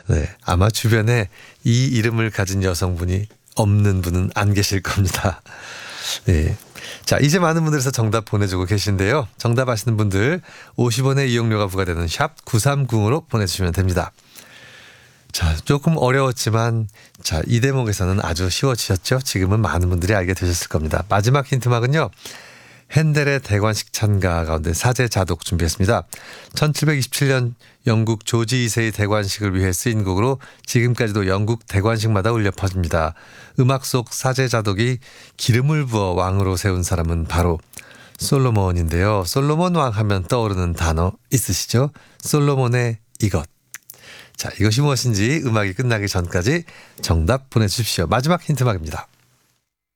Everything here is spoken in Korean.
네, 아마 주변에 이 이름을 가진 여성분이 없는 분은 안 계실 겁니다. 네. 자, 이제 많은 분들께서 정답 보내주고 계신데요. 정답 아시는 분들 50원의 이용료가 부과되는 샵 930으로 보내주시면 됩니다. 자, 조금 어려웠지만 자, 이 대목에서는 아주 쉬워지셨죠? 지금은 많은 분들이 알게 되셨을 겁니다. 마지막 힌트막은요. 핸델의 대관식 찬가 가운데 사제 자독 준비했습니다. 1727년 영국 조지 2세의 대관식을 위해 쓰인 곡으로 지금까지도 영국 대관식마다 울려 퍼집니다. 음악 속 사제 자독이 기름을 부어 왕으로 세운 사람은 바로 솔로몬인데요. 솔로몬 왕 하면 떠오르는 단어 있으시죠? 솔로몬의 이것. 자, 이것이 무엇인지 음악이 끝나기 전까지 정답 보내주십시오. 마지막 힌트막입니다.